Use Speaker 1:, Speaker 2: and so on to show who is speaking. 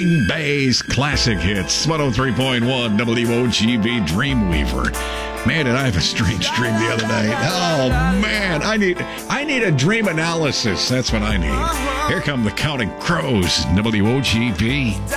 Speaker 1: Green Bay's classic hits. 103.1 WOGB Dreamweaver. Man, did I have a strange dream the other night. Oh, man. I need a dream analysis. That's what I need. Here come the Counting Crows, WOGB.